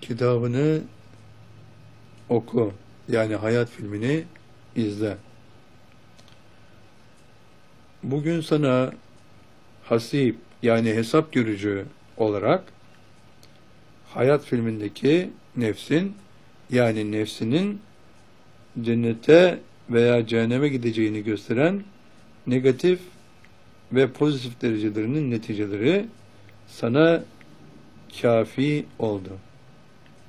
kitabını oku. Yani hayat filmini izle. Bugün sana hasip yani hesap görücü olarak hayat filmindeki nefsin yani nefsinin cennete veya cehenneme gideceğini gösteren negatif ve pozitif derecelerinin neticeleri sana kafi oldu.